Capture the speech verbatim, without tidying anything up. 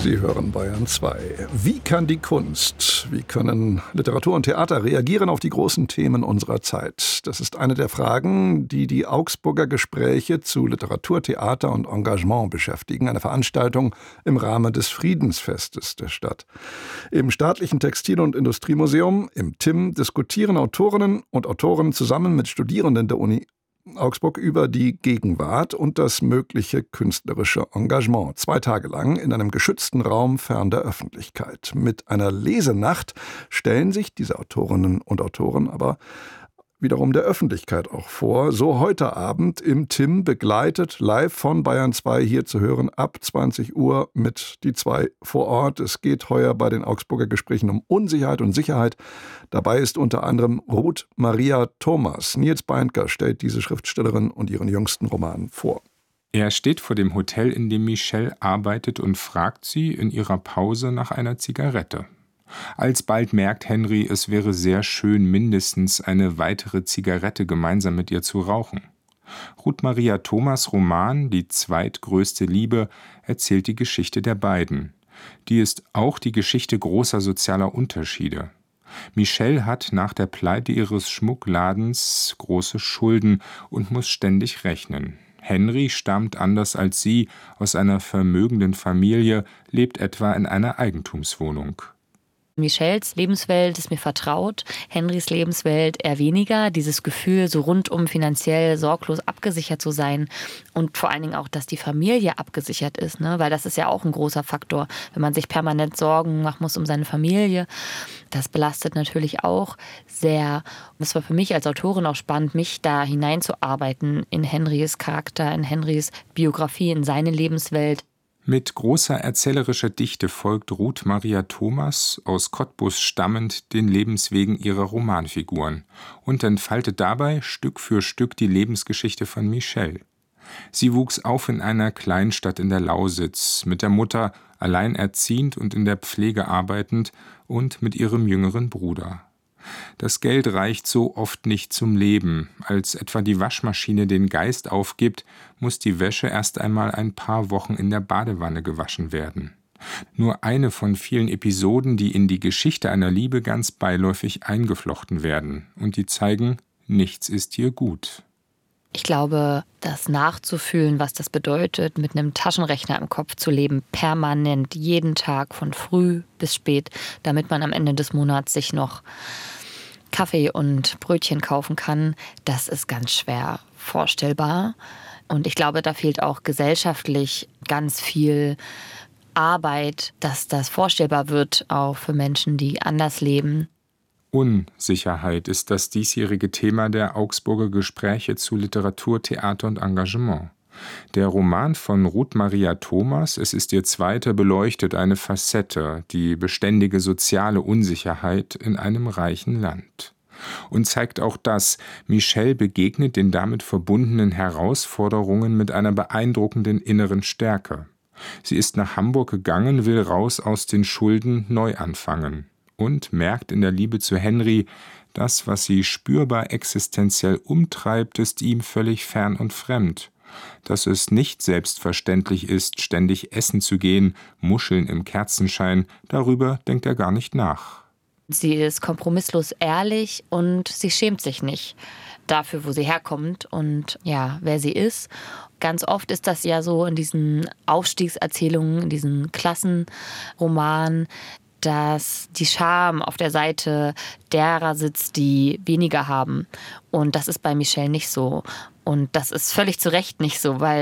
Sie hören Bayern zwei. Wie kann die Kunst, wie können Literatur und Theater reagieren auf die großen Themen unserer Zeit? Das ist eine der Fragen, die die Augsburger Gespräche zu Literatur, Theater und Engagement beschäftigen. Eine Veranstaltung im Rahmen des Friedensfestes der Stadt. Im Staatlichen Textil- und Industriemuseum, im T I M, diskutieren Autorinnen und Autoren zusammen mit Studierenden der Uni Augsburg über die Gegenwart und das mögliche künstlerische Engagement. Zwei Tage lang in einem geschützten Raum fern der Öffentlichkeit. Mit einer Lesenacht stellen sich diese Autorinnen und Autoren aber wiederum der Öffentlichkeit auch vor. So heute Abend im T I M, begleitet live von Bayern zwei hier zu hören ab zwanzig Uhr mit die zwei vor Ort. Es geht heuer bei den Augsburger Gesprächen um Unsicherheit und Sicherheit. Dabei ist unter anderem Ruth Maria Thomas. Nils Beindker stellt diese Schriftstellerin und ihren jüngsten Roman vor. Er steht vor dem Hotel, in dem Michelle arbeitet, und fragt sie in ihrer Pause nach einer Zigarette. Alsbald merkt Henry, es wäre sehr schön, mindestens eine weitere Zigarette gemeinsam mit ihr zu rauchen. Ruth Maria Thomas' Roman »Die zweitgrößte Liebe« erzählt die Geschichte der beiden. Die ist auch die Geschichte großer sozialer Unterschiede. Michelle hat nach der Pleite ihres Schmuckladens große Schulden und muss ständig rechnen. Henry stammt, anders als sie, aus einer vermögenden Familie, lebt etwa in einer Eigentumswohnung. Michelles Lebenswelt ist mir vertraut, Henrys Lebenswelt eher weniger. Dieses Gefühl, so rundum finanziell sorglos abgesichert zu sein und vor allen Dingen auch, dass die Familie abgesichert ist, ne? Weil das ist ja auch ein großer Faktor, wenn man sich permanent Sorgen machen muss um seine Familie. Das belastet natürlich auch sehr. Und es war für mich als Autorin auch spannend, mich da hineinzuarbeiten in Henrys Charakter, in Henrys Biografie, in seine Lebenswelt. Mit großer erzählerischer Dichte folgt Ruth Maria Thomas, aus Cottbus stammend, den Lebenswegen ihrer Romanfiguren und entfaltet dabei Stück für Stück die Lebensgeschichte von Michelle. Sie wuchs auf in einer Kleinstadt in der Lausitz, mit der Mutter alleinerziehend und in der Pflege arbeitend und mit ihrem jüngeren Bruder. Das Geld reicht so oft nicht zum Leben. Als etwa die Waschmaschine den Geist aufgibt, muss die Wäsche erst einmal ein paar Wochen in der Badewanne gewaschen werden. Nur eine von vielen Episoden, die in die Geschichte einer Liebe ganz beiläufig eingeflochten werden und die zeigen, nichts ist hier gut. Ich glaube, das nachzufühlen, was das bedeutet, mit einem Taschenrechner im Kopf zu leben, permanent, jeden Tag, von früh bis spät, damit man am Ende des Monats sich noch Kaffee und Brötchen kaufen kann, das ist ganz schwer vorstellbar. Und ich glaube, da fehlt auch gesellschaftlich ganz viel Arbeit, dass das vorstellbar wird, auch für Menschen, die anders leben. Unsicherheit ist das diesjährige Thema der Augsburger Gespräche zu Literatur, Theater und Engagement. Der Roman von Ruth Maria Thomas, es ist ihr zweiter, beleuchtet eine Facette, die beständige soziale Unsicherheit in einem reichen Land. Und zeigt auch das, Michelle begegnet den damit verbundenen Herausforderungen mit einer beeindruckenden inneren Stärke. Sie ist nach Hamburg gegangen, will raus aus den Schulden, neu anfangen. Und merkt in der Liebe zu Henry, das, was sie spürbar existenziell umtreibt, ist ihm völlig fern und fremd. Dass es nicht selbstverständlich ist, ständig essen zu gehen, Muscheln im Kerzenschein, darüber denkt er gar nicht nach. Sie ist kompromisslos ehrlich und sie schämt sich nicht dafür, wo sie herkommt und ja, wer sie ist. Ganz oft ist das ja so in diesen Aufstiegserzählungen, in diesen Klassenromanen, dass die Scham auf der Seite derer sitzt, die weniger haben. Und das ist bei Michelle nicht so. Und das ist völlig zu Recht nicht so, weil